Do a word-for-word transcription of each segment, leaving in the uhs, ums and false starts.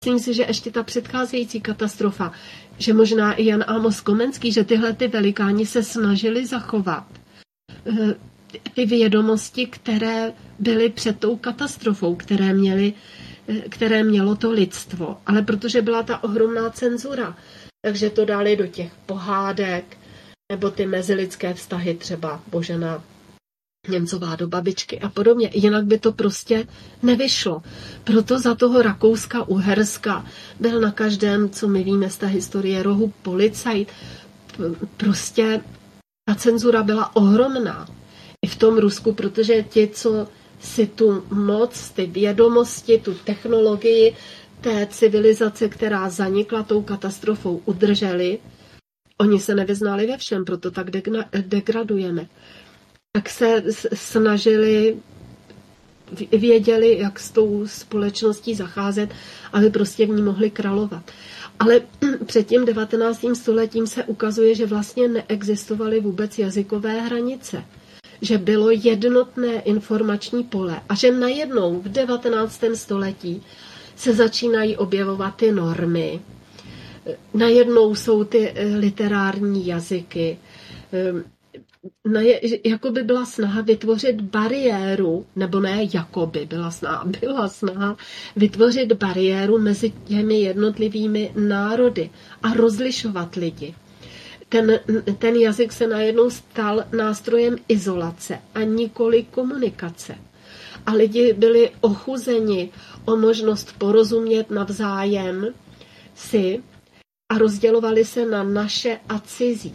myslím si, že ještě ta předcházející katastrofa, že možná i Jan Amos Komenský, že tyhle ty velikáni se snažili zachovat ty vědomosti, které byly před tou katastrofou, které, měly, které mělo to lidstvo. Ale protože byla ta ohromná cenzura, takže to dali do těch pohádek, nebo ty mezilidské vztahy, třeba Božena Němcová do babičky a podobně. Jinak by to prostě nevyšlo. Proto za toho Rakouska, Uherska byl na každém, co my víme z té historie, rohu policajt. Prostě ta cenzura byla ohromná. I v tom Rusku, protože ti, co si tu moc, ty vědomosti, tu technologii té civilizace, která zanikla tou katastrofou, udrželi, oni se nevyznali ve všem, proto tak degradujeme. Tak se snažili, věděli, jak s tou společností zacházet, aby prostě v ní mohli královat. Ale před tím devatenáctým stoletím se ukazuje, že vlastně neexistovaly vůbec jazykové hranice. Že bylo jednotné informační pole a že najednou v devatenáctém století se začínají objevovat ty normy. Najednou jsou ty literární jazyky. Jako by byla snaha vytvořit bariéru, nebo ne, jako by byla snaha, byla snaha vytvořit bariéru mezi těmi jednotlivými národy a rozlišovat lidi. Ten, ten jazyk se najednou stal nástrojem izolace a nikoli komunikace. A lidi byli ochuzeni o možnost porozumět navzájem si a rozdělovali se na naše a cizí.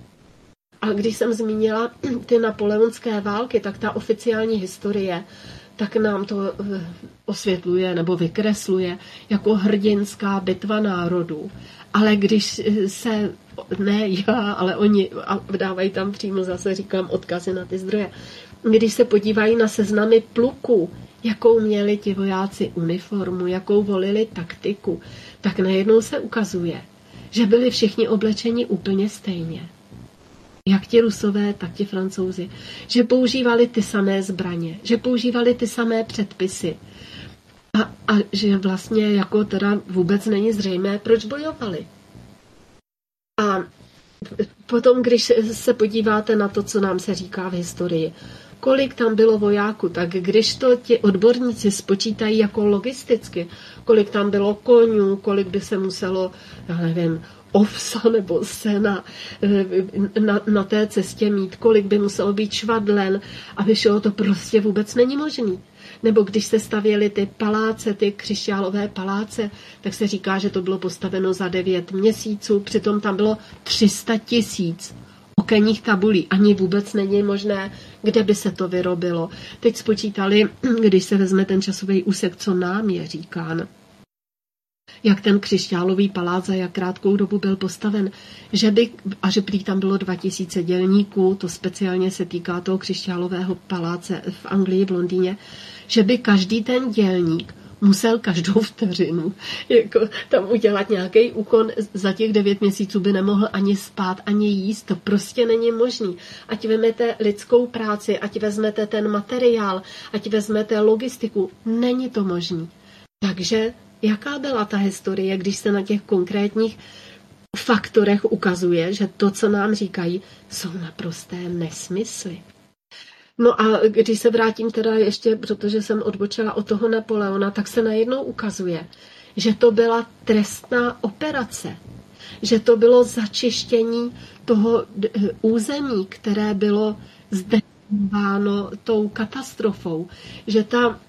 A když jsem zmínila ty napoleonské války, tak ta oficiální historie tak nám to osvětluje nebo vykresluje jako hrdinská bitva národů. Ale když se, ne já, ale oni, a dávají tam přímo zase, říkám, odkazy na ty zdroje, když se podívají na seznamy pluků, jakou měli ti vojáci uniformu, jakou volili taktiku, tak najednou se ukazuje, že byli všichni oblečeni úplně stejně. Jak ti Rusové, tak ti Francouzi. Že používali ty samé zbraně, že používali ty samé předpisy. A, a že vlastně jako teda vůbec není zřejmé, proč bojovali. A potom, když se podíváte na to, co nám se říká v historii, kolik tam bylo vojáků, tak když to ti odborníci spočítají jako logisticky, kolik tam bylo koňů, kolik by se muselo, já nevím, ovsa nebo sena na, na té cestě mít, kolik by muselo být švadlen a vyšlo to prostě vůbec není možný. Nebo když se stavěly ty paláce, ty křišťálové paláce, tak se říká, že to bylo postaveno za devět měsíců, přitom tam bylo tři sta tisíc okenních tabulí. Ani vůbec není možné, kde by se to vyrobilo. Teď spočítali, když se vezme ten časový úsek, co nám je říkán, jak ten křišťálový palác za jak krátkou dobu byl postaven, že by, a že prý tam bylo dva tisíce dělníků, to speciálně se týká toho křišťálového paláce v Anglii, v Londýně, že by každý ten dělník musel každou vteřinu jako tam udělat nějaký úkon, za těch devět měsíců by nemohl ani spát, ani jíst, to prostě není možný. Ať vezmete lidskou práci, ať vezmete ten materiál, ať vezmete logistiku, není to možný. Takže jaká byla ta historie, když se na těch konkrétních faktorech ukazuje, že to, co nám říkají, jsou naprosté nesmysly. No a když se vrátím teda ještě, protože jsem odbočila od toho Napoleona, tak se najednou ukazuje, že to byla trestná operace, že to bylo začištění toho území, které bylo zdefiniováno tou katastrofou, že ta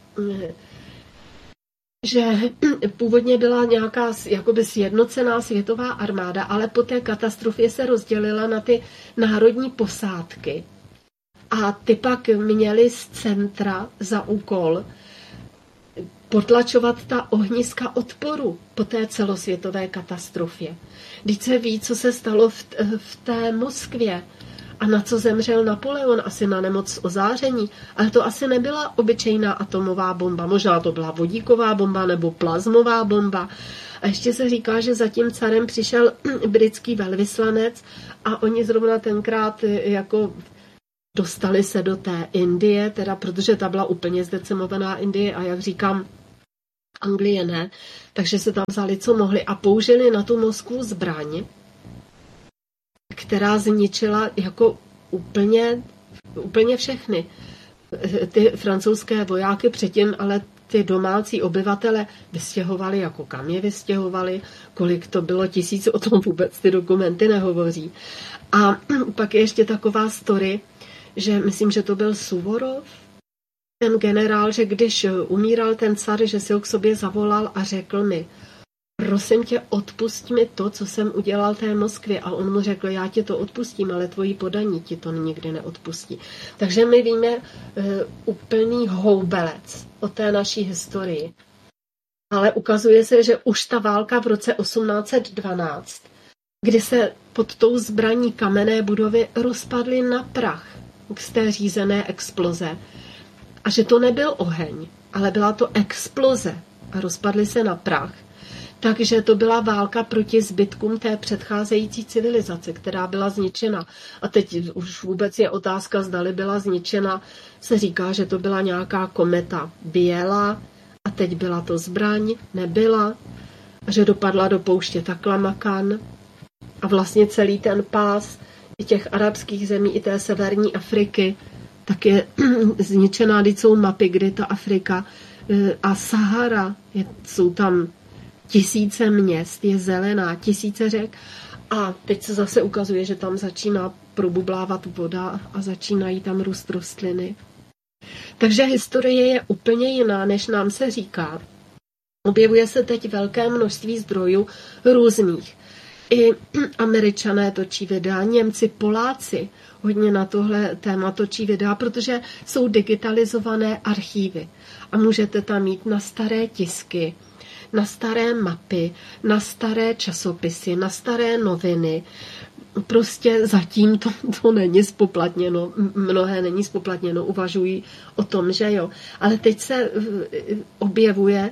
že původně byla nějaká jakoby sjednocená světová armáda, ale po té katastrofě se rozdělila na ty národní posádky. A ty pak měly z centra za úkol potlačovat ta ohniska odporu po té celosvětové katastrofě. Vždyť se ví, co se stalo v, v té Moskvě a na co zemřel Napoleon, asi na nemoc ozáření, ale to asi nebyla obyčejná atomová bomba, možná to byla vodíková bomba nebo plazmová bomba. A ještě se říká, že za tím carem přišel britský velvyslanec a oni zrovna tenkrát jako dostali se do té Indie, teda protože ta byla úplně zdecimovaná Indie a jak říkám, Anglie ne, takže se tam vzali, co mohli a použili na tu Moskvu zbraň, která zničila jako úplně, úplně všechny. Ty francouzské vojáky předtím, ale ty domácí obyvatele vystěhovali, jako kam je vystěhovali, kolik to bylo, tisíc, o tom vůbec ty dokumenty nehovoří. A pak je ještě taková story, že myslím, že to byl Suvorov, ten generál, že když umíral ten car, že si ho k sobě zavolal a řekl mi, prosím tě, odpusť mi to, co jsem udělal té Moskvě. A on mu řekl, já ti to odpustím, ale tvoji podaní ti to nikdy neodpustí. Takže my víme uh, úplný houbelec o té naší historii. Ale ukazuje se, že už ta válka v roce osmnáct set dvanáct, kdy se pod tou zbraní kamenné budovy rozpadly na prach z té řízené exploze. A že to nebyl oheň, ale byla to exploze a rozpadly se na prach. Takže to byla válka proti zbytkům té předcházející civilizace, která byla zničena. A teď už vůbec je otázka, zdali byla zničena. Se říká, že to byla nějaká kometa Biela a teď byla to zbraň, nebyla. A že dopadla do pouště Taklamakan. A vlastně celý ten pás i těch arabských zemí, i té severní Afriky, tak je zničená, když jsou mapy, kdy ta Afrika a Sahara, je, jsou tam tisíce měst, je zelená, tisíce řek a teď se zase ukazuje, že tam začíná probublávat voda a začínají tam růst rostliny. Takže historie je úplně jiná, než nám se říká. Objevuje se teď velké množství zdrojů různých. I Američané točí videa, Němci, Poláci hodně na tohle téma točí videa, protože jsou digitalizované archívy a můžete tam mít na staré tisky, na staré mapy, na staré časopisy, na staré noviny. Prostě zatím to, to není spoplatněno, mnohé není spoplatněno, uvažují o tom, že jo. Ale teď se objevuje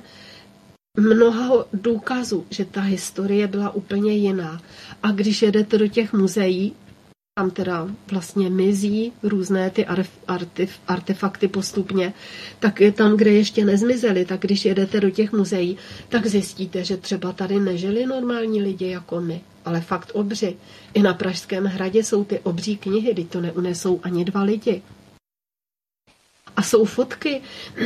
mnoho důkazů, že ta historie byla úplně jiná. A když jedete do těch muzeí, tam teda vlastně mizí různé ty artif, artefakty postupně, tak je tam, kde ještě nezmizely, tak když jedete do těch muzeí, tak zjistíte, že třeba tady nežili normální lidi jako my, ale fakt obři. I na Pražském hradě jsou ty obří knihy, kdy to neunesou ani dva lidi. A jsou fotky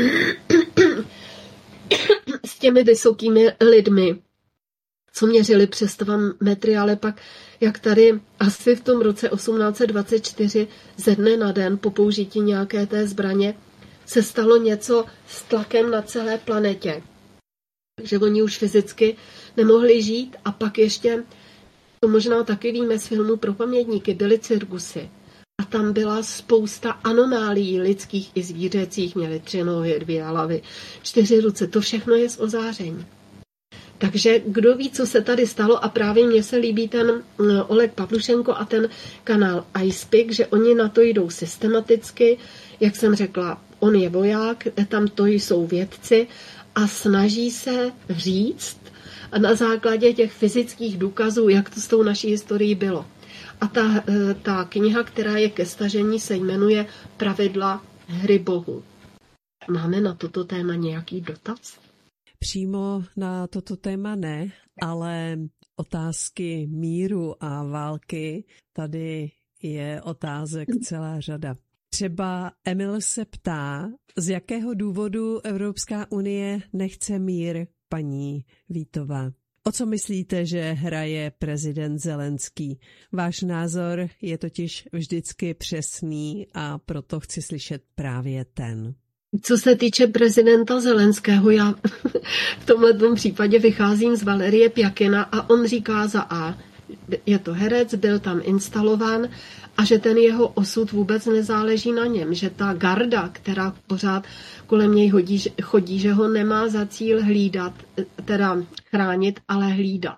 s těmi vysokými lidmi, co měřili přes dva metry, ale pak, jak tady asi v tom roce osmnáct set dvacet čtyři ze dne na den po použití nějaké té zbraně se stalo něco s tlakem na celé planetě. Takže oni už fyzicky nemohli žít a pak ještě, to možná taky víme z filmu Pro pamětníky, byly cirkusy. A tam byla spousta anomálií lidských i zvířecích, měli tři nohy, dvě hlavy, čtyři ruce, to všechno je z ozáření. Takže kdo ví, co se tady stalo a právě mně se líbí ten Oleg Pavlušenko a ten kanál iSpeak, že oni na to jdou systematicky, jak jsem řekla, on je voják, tam to jsou vědci a snaží se říct a na základě těch fyzických důkazů, jak to s tou naší historií bylo. A ta, ta kniha, která je ke stažení, se jmenuje Pravidla hry bohu. Máme na toto téma nějaký dotaz? Přímo na toto téma ne, ale otázky míru a války, tady je otázek celá řada. Třeba Emil se ptá, z jakého důvodu Evropská unie nechce mír, paní Vítová. O co myslíte, že hraje prezident Zelenský? Váš názor je totiž vždycky přesný a proto chci slyšet právě ten. Co se týče prezidenta Zelenského, já v tomhle případě vycházím z Valerie Pjakina a on říká za A, je to herec, byl tam instalován a že ten jeho osud vůbec nezáleží na něm, že ta garda, která pořád kolem něj hodí, chodí, že ho nemá za cíl hlídat, teda chránit, ale hlídat.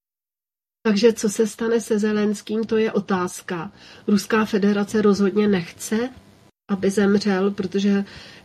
Takže co se stane se Zelenským, to je otázka. Ruská federace rozhodně nechce, aby zemřel, protože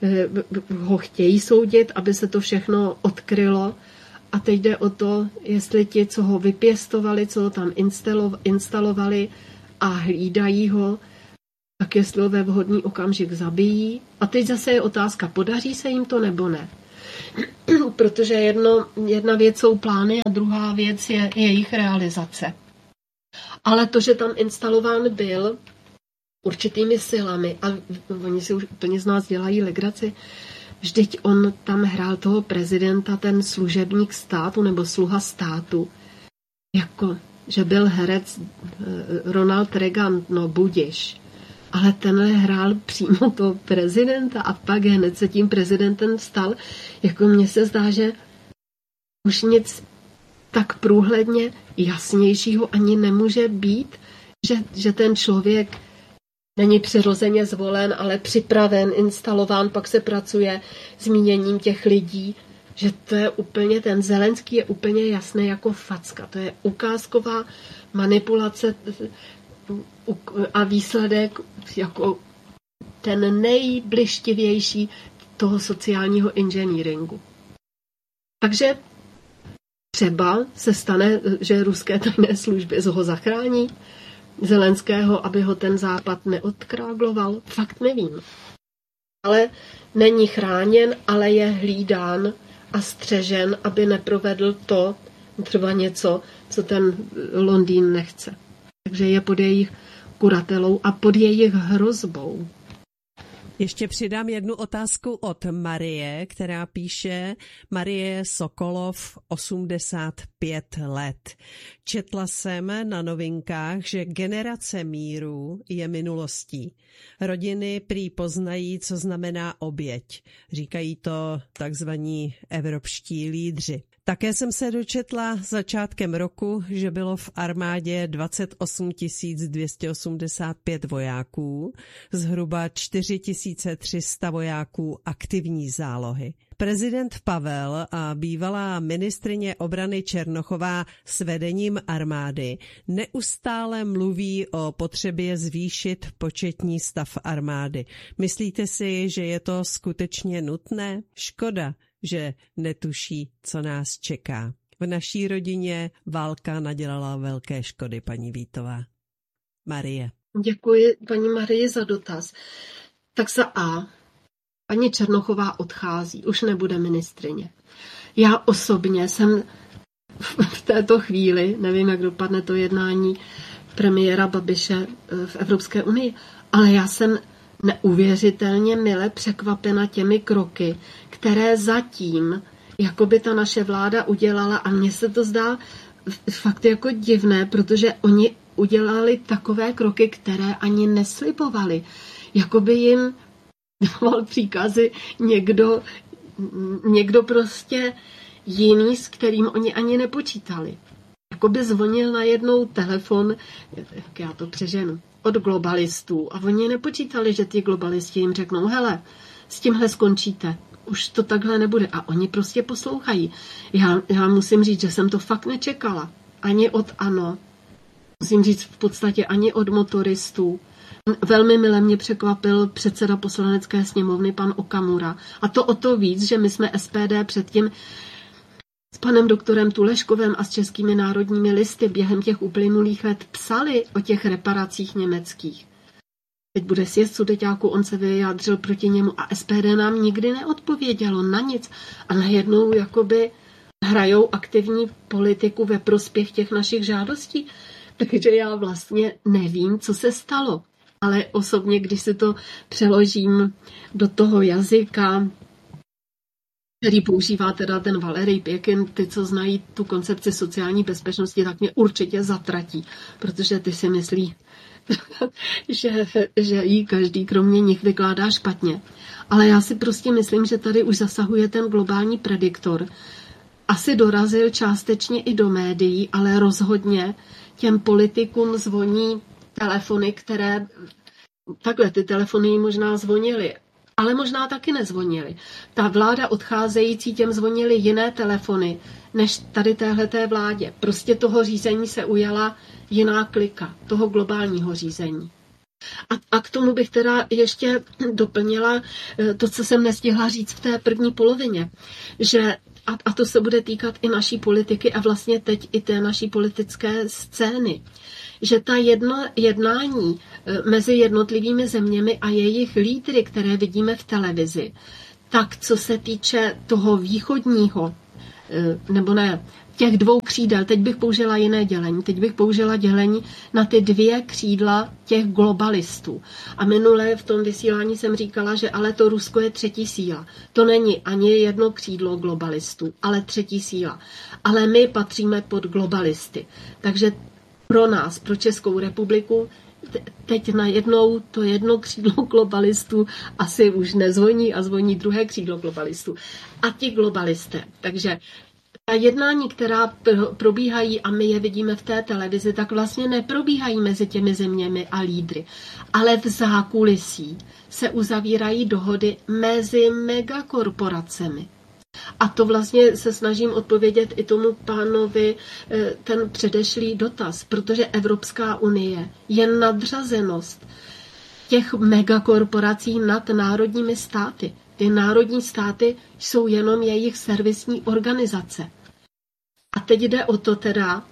ho chtějí soudit, aby se to všechno odkrylo. A teď jde o to, jestli ti, co ho vypěstovali, co ho tam instalovali a hlídají ho, tak jestli ho ve vhodný okamžik zabijí. A teď zase je otázka, podaří se jim to nebo ne. protože jedno, jedna věc jsou plány a druhá věc je jejich realizace. Ale to, že tam instalován byl určitými silami, a oni si už úplně z nás dělají legraci, vždyť on tam hrál toho prezidenta, ten služebník státu nebo sluha státu, jako že byl herec Ronald Reagan, no budiš. Ale tenhle hrál přímo toho prezidenta a pak hned se tím prezidentem stal. Jako mně se zdá, že už nic tak průhledně jasnějšího ani nemůže být, že, že ten člověk není přirozeně zvolen, ale připraven, instalován, pak se pracuje s míněním těch lidí, že to je úplně, ten Zelenský je úplně jasný jako facka. To je ukázková manipulace a výsledek jako ten nejblištivější toho sociálního inženýringu. Takže třeba se stane, že ruské tajné služby ho zachrání Zelenského, aby ho ten západ neodkrágloval. Fakt nevím. Ale není chráněn, ale je hlídán a střežen, aby neprovedl to, třeba něco, co ten Londýn nechce. Takže je pod jejich kuratelou a pod jejich hrozbou. Ještě přidám jednu otázku od Marie, která píše: Marie Sokolov, osmdesát pět let. Četla jsem na novinkách, že generace míru je minulostí. Rodiny prý poznají, co znamená oběť. Říkají to takzvaní evropští lídři. Také jsem se dočetla začátkem roku, že bylo v armádě dvacet osm tisíc dvě stě osmdesát pět vojáků, zhruba čtyři tisíce tři sta vojáků aktivní zálohy. Prezident Pavel a bývalá ministryně obrany Černochová s vedením armády neustále mluví o potřebě zvýšit početní stav armády. Myslíte si, že je to skutečně nutné? Škoda, že netuší, co nás čeká. V naší rodině válka nadělala velké škody, paní Vítová. Marie. Děkuji paní Marii za dotaz. Tak za A. Paní Černochová odchází, už nebude ministryně. Já osobně jsem v této chvíli, nevím, jak dopadne to jednání premiéra Babiše v Evropské unii, ale já jsem neuvěřitelně mile překvapena těmi kroky, které zatím jakoby ta naše vláda udělala, a mně se to zdá fakt jako divné, protože oni udělali takové kroky, které ani neslibovali. Jakoby jim dával příkazy někdo, někdo prostě jiný, s kterým oni ani nepočítali. Jakoby zvonil najednou telefon, jak já to přeženu, od globalistů, a oni nepočítali, že ty globalisti jim řeknou: hele, s tímhle skončíte, už to takhle nebude, a oni prostě poslouchají. Já, já musím říct, že jsem to fakt nečekala. Ani od ANO, musím říct v podstatě ani od motoristů. Velmi mile mě překvapil předseda poslanecké sněmovny pan Okamura. A to o to víc, že my jsme S P D předtím s panem doktorem Tuleškovem a s Českými národními listy během těch uplynulých let psali o těch reparacích německých. Teď bude sjezd Sudeťáku, on se vyjádřil proti němu a S P D nám nikdy neodpovědělo na nic. A najednou jakoby hrajou aktivní politiku ve prospěch těch našich žádostí. Takže já vlastně nevím, co se stalo. Ale osobně, když si to přeložím do toho jazyka, který používá teda ten Valerij Pěkin, ty, co znají tu koncepci sociální bezpečnosti, tak mě určitě zatratí, protože ty si myslí, že, že jí každý kromě nich vykládá špatně. Ale já si prostě myslím, že tady už zasahuje ten globální prediktor. Asi dorazil částečně i do médií, ale rozhodně těm politikům zvoní telefony, které, takhle ty telefony jí možná zvonily, ale možná taky nezvonily. Ta vláda odcházející, těm zvonily jiné telefony, než tady téhleté vládě. Prostě toho řízení se ujala jiná klika, toho globálního řízení. A, a k tomu bych teda ještě doplnila to, co jsem nestihla říct v té první polovině, že a, a to se bude týkat i naší politiky a vlastně teď i té naší politické scény, že ta jedno, jednání mezi jednotlivými zeměmi a jejich lídry, které vidíme v televizi, tak co se týče toho východního, nebo ne, těch dvou křídel, teď bych použila jiné dělení, teď bych použila dělení na ty dvě křídla těch globalistů. A minule v tom vysílání jsem říkala, že ale to Rusko je třetí síla. To není ani jedno křídlo globalistů, ale třetí síla. Ale my patříme pod globalisty. Takže pro nás, pro Českou republiku, teď najednou to jedno křídlo globalistů asi už nezvoní a zvoní druhé křídlo globalistů. A ti globalisté. Takže ta jednání, která probíhají a my je vidíme v té televizi, tak vlastně neprobíhají mezi těmi zeměmi a lídry. Ale v zákulisí se uzavírají dohody mezi megakorporacemi. A to vlastně se snažím odpovědět i tomu pánovi ten předešlý dotaz, protože Evropská unie je nadřazenost těch megakorporací nad národními státy. Ty národní státy jsou jenom jejich servisní organizace. A teď jde o to teda,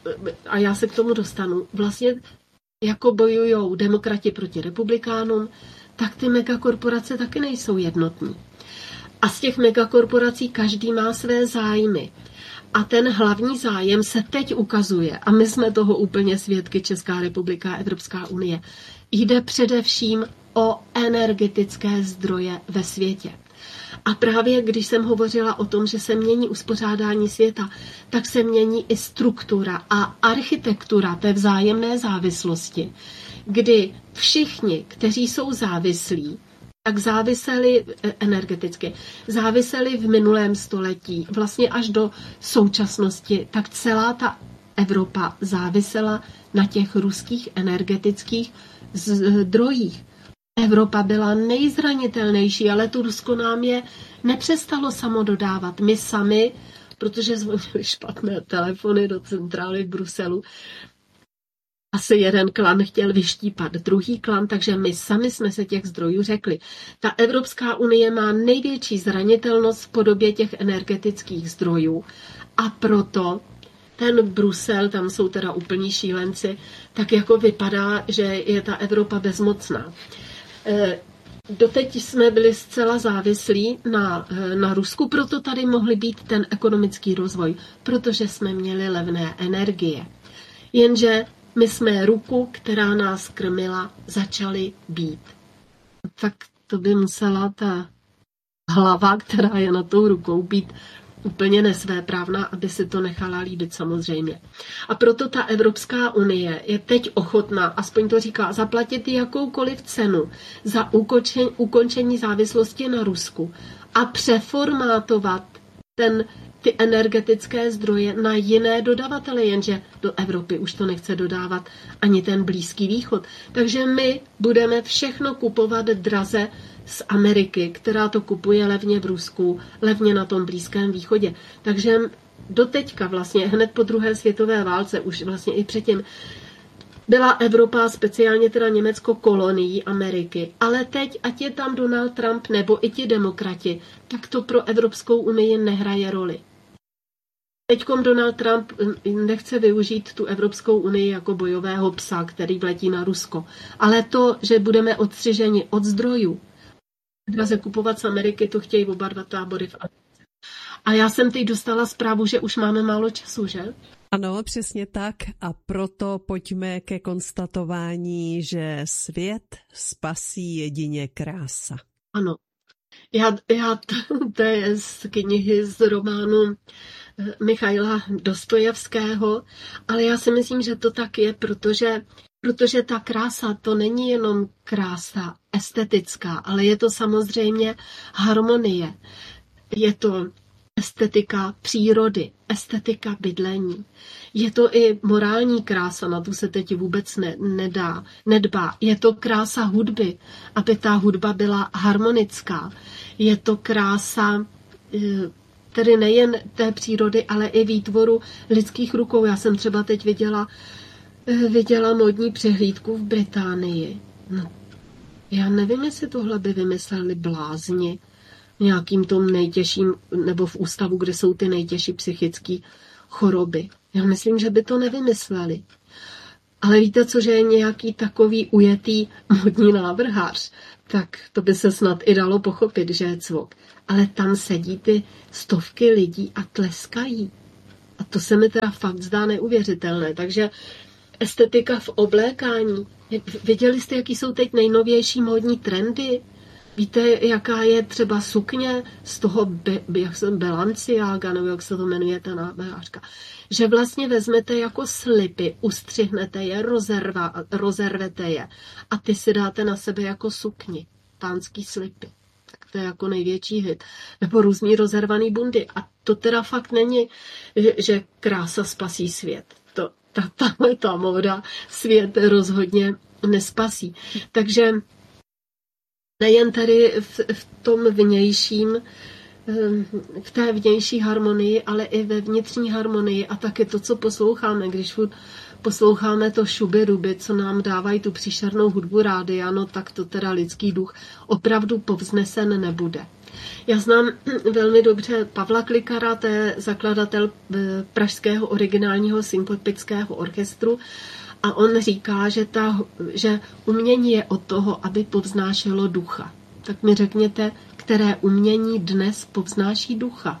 a já se k tomu dostanu, vlastně jako bojujou demokrati proti republikánům, tak ty megakorporace taky nejsou jednotní. A z těch megakorporací každý má své zájmy. A ten hlavní zájem se teď ukazuje, a my jsme toho úplně svědky, Česká republika a Evropská unie, jde především o energetické zdroje ve světě. A právě když jsem hovořila o tom, že se mění uspořádání světa, tak se mění i struktura a architektura té vzájemné závislosti, kdy všichni, kteří jsou závislí, tak záviseli energeticky, záviseli v minulém století, vlastně až do současnosti, tak celá ta Evropa závisela na těch ruských energetických zdrojích. Evropa byla nejzranitelnější, ale to Rusko nám je nepřestalo samo dodávat. My sami, protože zvonili špatné telefony do centrály v Bruselu, asi jeden klan chtěl vyštípat druhý klan, takže my sami jsme se těch zdrojů řekli. Ta Evropská unie má největší zranitelnost v podobě těch energetických zdrojů a proto ten Brusel, tam jsou teda úplní šílenci, tak jako vypadá, že je ta Evropa bezmocná. Doteď jsme byli zcela závislí na, na Rusku, proto tady mohli být ten ekonomický rozvoj, protože jsme měli levné energie. Jenže my jsme ruku, která nás krmila, začali být. Tak to by musela ta hlava, která je na tou rukou, být úplně nesvéprávná, aby si to nechala líbit samozřejmě. A proto ta Evropská unie je teď ochotná, aspoň to říká, zaplatit jakoukoliv cenu za ukončení, ukončení závislosti na Rusku a přeformátovat ten, ty energetické zdroje na jiné dodavatele, jenže do Evropy už to nechce dodávat ani ten Blízký východ. Takže my budeme všechno kupovat draze z Ameriky, která to kupuje levně v Rusku, levně na tom Blízkém východě. Takže doteďka vlastně, hned po druhé světové válce, už vlastně i předtím, byla Evropa, speciálně teda Německo, kolonií Ameriky. Ale teď, ať je tam Donald Trump nebo i ti demokrati, tak to pro Evropskou unii nehraje roli. Teďkom Donald Trump nechce využít tu Evropskou unii jako bojového psa, který vletí na Rusko. Ale to, že budeme odstřiženi od zdrojů, draze kupovat z Ameriky, to chtějí oba dva tábory v Americe. A já jsem teď dostala zprávu, že už máme málo času, že? Ano, přesně tak. A proto pojďme ke konstatování, že svět spasí jedině krása. Ano. Já, já to, to je z knihy z románu Michaila Dostojevského, ale já si myslím, že to tak je, protože, protože ta krása to není jenom krása estetická, ale je to samozřejmě harmonie. Je to estetika přírody, estetika bydlení. Je to i morální krása, na tu se teď vůbec ne, nedá, nedbá. Je to krása hudby, aby ta hudba byla harmonická. Je to krása tedy nejen té přírody, ale i výtvoru lidských rukou. Já jsem třeba teď viděla, viděla modní přehlídku v Británii. No, já nevím, jestli tohle by vymysleli blázni nějakým tom nejtěžším, nebo v ústavu, kde jsou ty nejtěžší psychické choroby. Já myslím, že by to nevymysleli. Ale víte co, že je nějaký takový ujetý modní návrhář, tak to by se snad i dalo pochopit, že je cvok. Ale tam sedí ty stovky lidí a tleskají. A to se mi teda fakt zdá neuvěřitelné. Takže estetika v oblékání. Viděli jste, jaký jsou teď nejnovější módní trendy? Víte, jaká je třeba sukně z toho, be, jak jsem Balenciaga, nebo jak se to jmenuje ta nábehářka, že vlastně vezmete jako slipy, ustřihnete je, rozerva, rozervete je a ty si dáte na sebe jako sukni, pánský slipy. Tak to je jako největší hit. Nebo různý rozervaný bundy. A to teda fakt není, že, že krása spasí svět. To, ta, tahle ta móda svět rozhodně nespasí. Takže nejen tady v, v tom vnějším, v té vnější harmonii, ale i ve vnitřní harmonii a taky to, co posloucháme, když furt posloucháme to šuby-ruby, co nám dávají tu příšernou hudbu rádia, no tak to teda lidský duch opravdu povznesen nebude. Já znám velmi dobře Pavla Klikara, to je zakladatel pražského originálního symfonického orchestru, a on říká, že, ta, že umění je od toho, aby povznášelo ducha. Tak mi řekněte, které umění dnes povznáší ducha?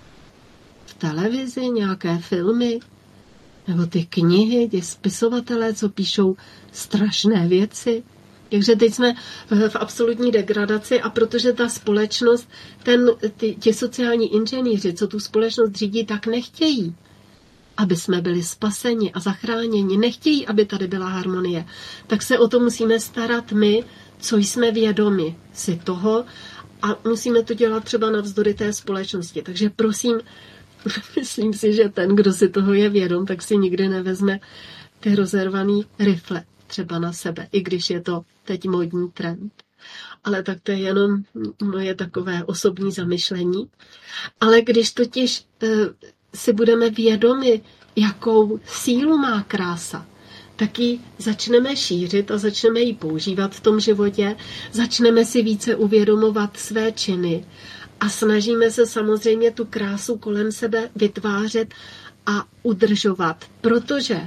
V televizi, nějaké filmy, nebo ty knihy, ty spisovatelé, co píšou strašné věci. Takže teď jsme v absolutní degradaci a protože ta společnost, ten, ty, ti sociální inženýři, co tu společnost řídí, tak nechtějí, aby jsme byli spaseni a zachráněni, nechtějí, aby tady byla harmonie, tak se o to musíme starat my, co jsme vědomi si toho a musíme to dělat třeba navzdory té společnosti. Takže prosím, myslím si, že ten, kdo si toho je vědom, tak si nikdy nevezme ty rozervaný rifle třeba na sebe, i když je to teď modní trend. Ale tak to je jenom moje takové osobní zamyšlení. Ale když totiž e, si budeme vědomi, jakou sílu má krása, tak ji začneme šířit a začneme ji používat v tom životě, začneme si více uvědomovat své činy a snažíme se samozřejmě tu krásu kolem sebe vytvářet a udržovat, protože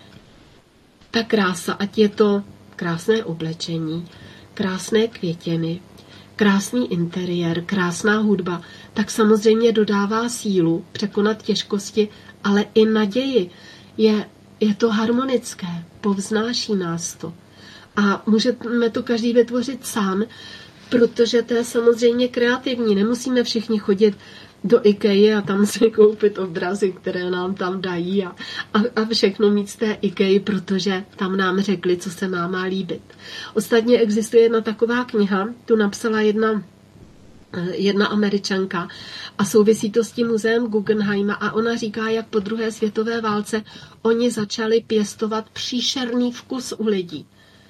ta krása, ať je to krásné oblečení, krásné květiny, krásný interiér, krásná hudba, tak samozřejmě dodává sílu překonat těžkosti, ale i naději. Je, je to harmonické, povznáší nás to. A můžeme to každý vytvořit sám, protože to je samozřejmě kreativní. Nemusíme všichni chodit do IKEA a tam si koupit obrazy, které nám tam dají a, a, a všechno mít z té IKEA, protože tam nám řekli, co se nám má líbit. Ostatně existuje jedna taková kniha, tu napsala jedna, jedna Američanka a souvisí to s tím muzeem Guggenheima a ona říká, jak po druhé světové válce oni začali pěstovat příšerný vkus u lidí.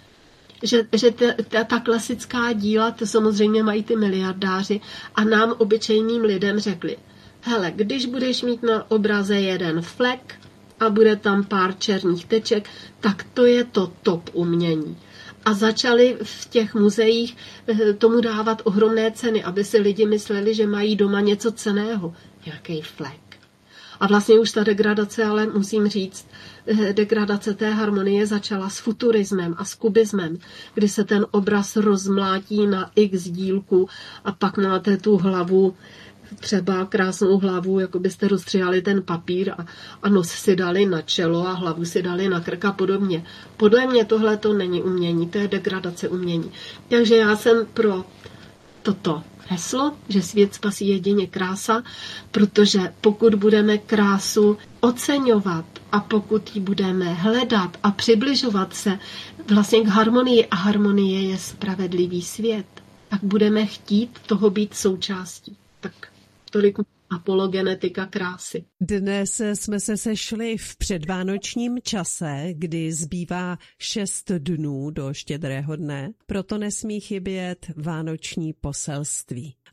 Že, že ta, ta, ta klasická díla, to samozřejmě mají ty miliardáři a nám obyčejným lidem řekli, hele, když budeš mít na obraze jeden flek a bude tam pár černých teček, tak to je to top umění. A začali v těch muzeích tomu dávat ohromné ceny, aby si lidi mysleli, že mají doma něco cenného, nějaký flek. A vlastně už ta degradace, ale musím říct, degradace té harmonie začala s futurismem a s kubismem, kdy se ten obraz rozmlátí na x dílku a pak máte tu hlavu, třeba krásnou hlavu, jako byste rozstřihali ten papír a, a nos si dali na čelo a hlavu si dali na krk a podobně. Podle mě tohle to není umění, to je degradace umění. Takže já jsem pro toto heslo, že svět spasí jedině krása, protože pokud budeme krásu oceňovat a pokud ji budeme hledat a přibližovat se vlastně k harmonii, a harmonie je spravedlivý svět, tak budeme chtít toho být součástí. Tak tolik apologenetika krásy. Dnes jsme se sešli v předvánočním čase, kdy zbývá šest dnů do štědrého dne, proto nesmí chybět vánoční poselství.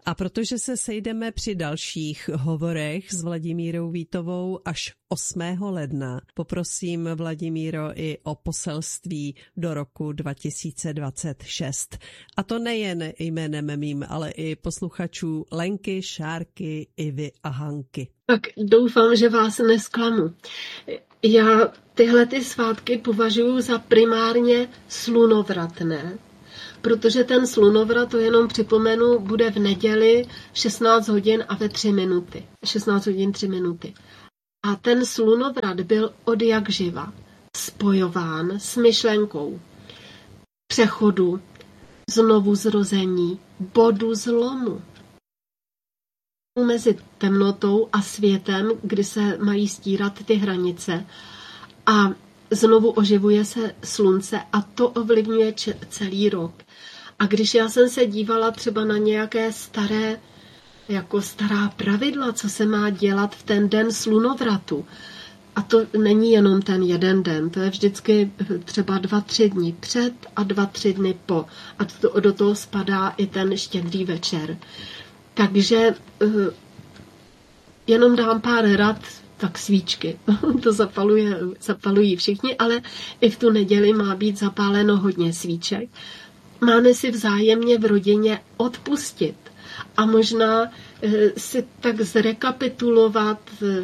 A protože se sejdeme při dalších hovorech s Vladimírou Vítovou až osmého ledna, poprosím, Vladimíro, i o poselství do roku dva tisíce dvacet šest. A to nejen jménem mým, ale i posluchačů Lenky, Šárky, Ivy a Hanky. Tak doufám, že vás nesklamu. Já tyhle ty svátky považuji za primárně slunovratné, protože ten slunovrat, to jenom připomenu, bude v neděli šestnáct hodin a ve tři minuty. šestnáct hodin tři minuty. A ten slunovrat byl od jak živa spojován s myšlenkou přechodu, znovu zrození, bodu zlomu mezi temnotou a světem, kdy se mají stírat ty hranice. A znovu oživuje se slunce a to ovlivňuje celý rok. A když já jsem se dívala třeba na nějaké staré, jako stará pravidla, co se má dělat v ten den slunovratu, a to není jenom ten jeden den, to je vždycky třeba dva, tři dny před a dva, tři dny po. A to, do toho spadá i ten štědrý večer. Takže jenom dám pár rad, tak svíčky. To zapaluje, zapalují všichni, ale i v tu neděli má být zapáleno hodně svíček. Máme si vzájemně v rodině odpustit a možná si tak zrekapitulovat,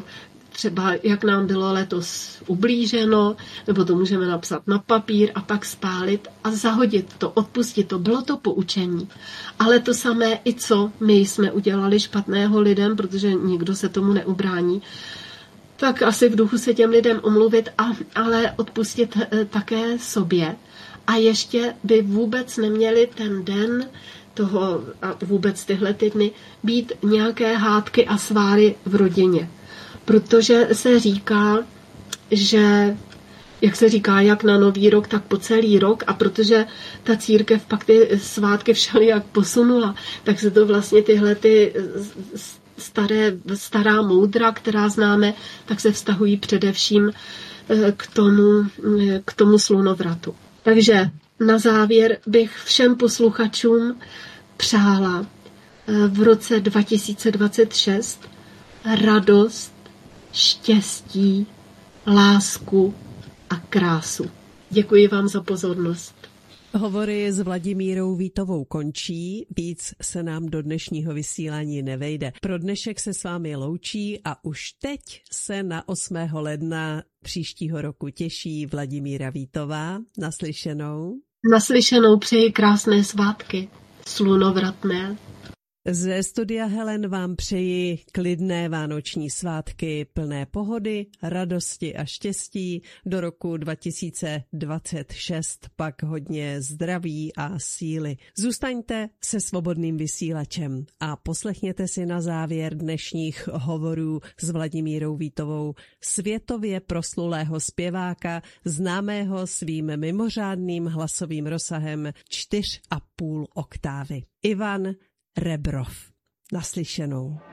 třeba jak nám bylo letos ublíženo, nebo to můžeme napsat na papír a pak spálit a zahodit to, odpustit to. Bylo to poučení. Ale to samé i co my jsme udělali špatného lidem, protože nikdo se tomu neubrání, tak asi v duchu se těm lidem omluvit, a, ale odpustit také sobě. A ještě by vůbec neměli ten den toho a vůbec tyhle ty dny být nějaké hádky a sváry v rodině. Protože se říká, že, jak se říká, jak na nový rok, tak po celý rok, a protože ta církev pak ty svátky všelijak posunula, tak se to vlastně tyhle ty staré, stará moudra, která známe, tak se vztahují především k tomu, k tomu slunovratu. Takže na závěr bych všem posluchačům přála v roce dva tisíce dvacet šest radost, štěstí, lásku a krásu. Děkuji vám za pozornost. Hovory s Vladimírou Vítovou končí, víc se nám do dnešního vysílání nevejde. Pro dnešek se s vámi loučí a už teď se na osmého ledna příštího roku těší Vladimíra Vítová. Naslyšenou. Naslyšenou, přeji krásné svátky, slunovratné. Ze studia Helen vám přeji klidné vánoční svátky plné pohody, radosti a štěstí. Do roku dva tisíce dvacet šest pak hodně zdraví a síly. Zůstaňte se Svobodným vysílačem a poslechněte si na závěr dnešních hovorů s Vladimírou Vítovou světově proslulého zpěváka, známého svým mimořádným hlasovým rozsahem čtyř a půl oktávy. Ivan Rebrov. Naslyšenou.